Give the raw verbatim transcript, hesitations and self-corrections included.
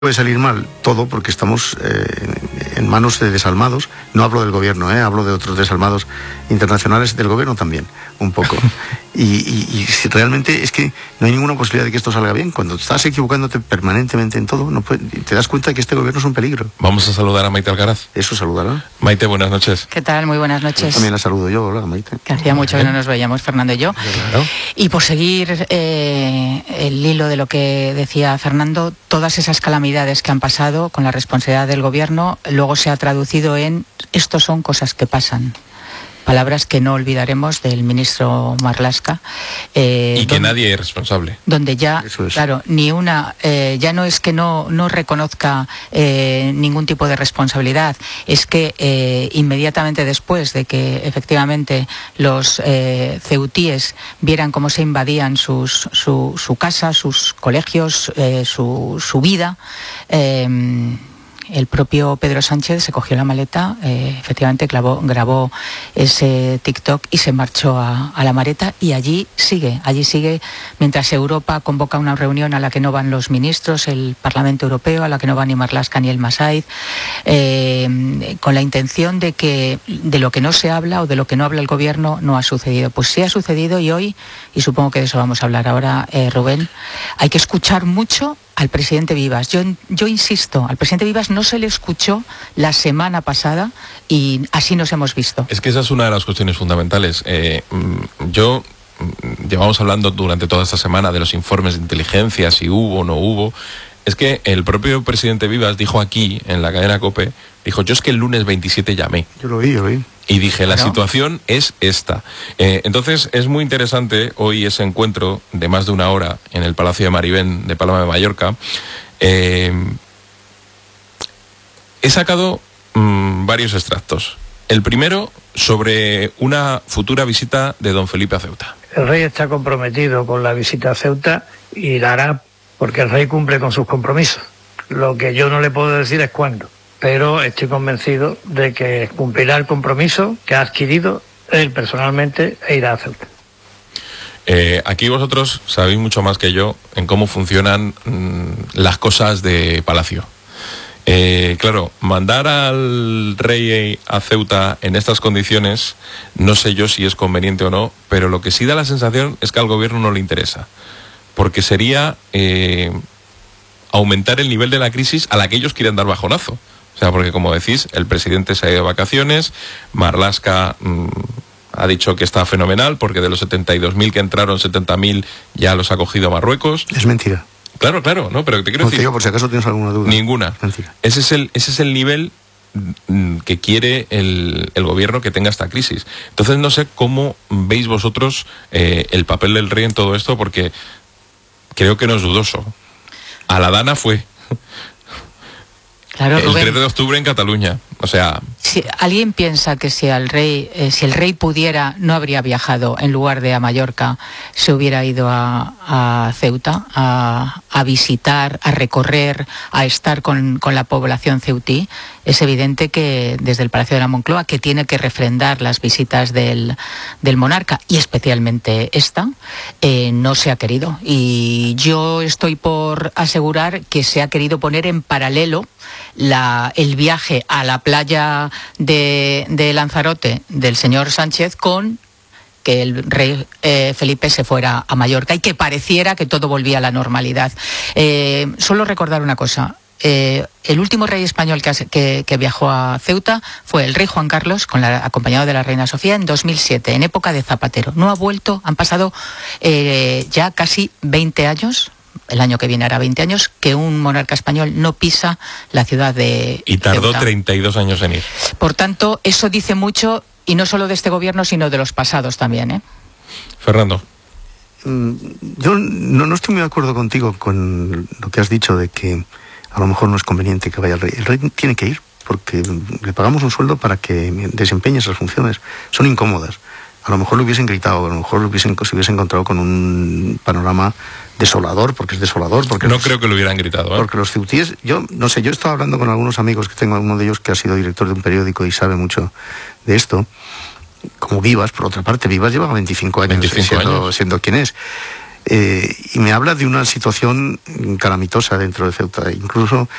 Puede salir mal todo porque estamos eh, en manos de desalmados. No hablo del gobierno, eh, hablo de otros desalmados internacionales, del gobierno también, un poco. Y, y, y si realmente es que no hay ninguna posibilidad de que esto salga bien. Cuando estás equivocándote permanentemente en todo, no puede, te das cuenta de que este gobierno es un peligro. Vamos a saludar a Maite Alcaraz. Eso, saludará. Maite, buenas noches. ¿Qué tal? Muy buenas noches. Yo también la saludo yo, hola Maite. Que hacía mucho que no nos veíamos, Fernando y yo. Claro. Y por seguir eh, el hilo de lo que decía Fernando, todas esas calamidades que han pasado con la responsabilidad del gobierno, luego se ha traducido en esto son cosas que pasan. Palabras que no olvidaremos del ministro Marlaska. Eh, y que donde, nadie es responsable. Donde ya, es. claro, ni una, eh, ya no es que no, no reconozca eh, ningún tipo de responsabilidad, es que eh, inmediatamente después de que efectivamente los eh, ceutíes vieran cómo se invadían sus, su, su casa, sus colegios, eh, su, su vida, eh, el propio Pedro Sánchez se cogió la maleta, eh, efectivamente clavó, grabó ese TikTok y se marchó a, a La Mareta, y allí sigue, allí sigue mientras Europa convoca una reunión a la que no van los ministros, el Parlamento Europeo, a la que no va ni Marlaska ni el Massaid, eh, con la intención de que de lo que no se habla o de lo que no habla el gobierno no ha sucedido. Pues sí ha sucedido, y hoy, y supongo que de eso vamos a hablar ahora, eh, Rubén, hay que escuchar mucho al presidente Vivas. Yo, yo insisto, al presidente Vivas no se le escuchó la semana pasada y así nos hemos visto. Es que esa es una de las cuestiones fundamentales. Eh, yo, llevamos hablando durante toda esta semana de los informes de inteligencia, si hubo o no hubo. Es que el propio presidente Vivas dijo aquí, en la cadena COPE, dijo, yo es que el lunes veintisiete llamé. Yo lo vi, yo lo vi. Y dije, la ¿No? situación es esta. Eh, entonces, es muy interesante hoy ese encuentro de más de una hora en el Palacio de Marivén de Palma de Mallorca. Eh, he sacado mmm, varios extractos. El primero, sobre una futura visita de don Felipe a Ceuta. El rey está comprometido con la visita a Ceuta y la hará porque el rey cumple con sus compromisos. Lo que yo no le puedo decir es cuándo, pero estoy convencido de que cumplirá el compromiso que ha adquirido él personalmente e irá a Ceuta. Eh, aquí vosotros sabéis mucho más que yo en cómo funcionan mmm, las cosas de Palacio. Eh, claro, mandar al rey a Ceuta en estas condiciones, no sé yo si es conveniente o no, pero lo que sí da la sensación es que al gobierno no le interesa, porque sería eh, aumentar el nivel de la crisis a la que ellos quieren dar bajonazo. O sea, porque como decís, el presidente se ha ido de vacaciones, Marlaska mmm, ha dicho que está fenomenal, porque de los setenta y dos mil que entraron, setenta mil ya los ha cogido Marruecos. Es mentira. Claro, claro, no, pero te quiero No, decir... te digo, por si acaso tienes alguna duda. Ninguna. Mentira. Ese es el, ese es el nivel que quiere el, el gobierno que tenga esta crisis. Entonces no sé cómo veis vosotros eh, el papel del rey en todo esto, porque creo que no es dudoso. A la Dana fue. Claro, el Rubén, tres de octubre en Cataluña. O sea... si alguien piensa que si al rey, eh, si el rey pudiera, no habría viajado en lugar de a Mallorca, se hubiera ido a, a Ceuta a, a visitar, a recorrer, a estar con, con la población ceutí, es evidente que desde el Palacio de la Moncloa, que tiene que refrendar las visitas del, del monarca, y especialmente esta, eh, no se ha querido. Y yo estoy por asegurar que se ha querido poner en paralelo la, el viaje a la playa de, de Lanzarote del señor Sánchez con que el rey eh, Felipe se fuera a Mallorca y que pareciera que todo volvía a la normalidad. Eh, solo recordar una cosa. Eh, el último rey español que, que, que viajó a Ceuta fue el rey Juan Carlos, con la, acompañado de la reina Sofía, en dos mil siete, en época de Zapatero. No ha vuelto, han pasado eh, ya casi veinte años, el año que viene hará veinte años, que un monarca español no pisa la ciudad de Y tardó Ceuta. treinta y dos años en ir. Por tanto, eso dice mucho, y no solo de este gobierno, sino de los pasados también, ¿eh? Fernando. Mm, Yo no, no estoy muy de acuerdo contigo con lo que has dicho de que a lo mejor no es conveniente que vaya el rey. El rey tiene que ir porque le pagamos un sueldo para que desempeñe esas funciones. Son incómodas. A lo mejor lo hubiesen gritado, a lo mejor lo hubiesen, se hubiese encontrado con un panorama desolador, porque es desolador. Porque No los, creo que lo hubieran gritado, ¿eh? Porque los ceutíes, yo no sé, yo he estado hablando con algunos amigos que tengo, uno de ellos que ha sido director de un periódico y sabe mucho de esto, como Vivas, por otra parte. Vivas lleva veinticinco años, veinticinco siendo, años. siendo quien es. Eh, y me habla de una situación calamitosa dentro de Ceuta. Incluso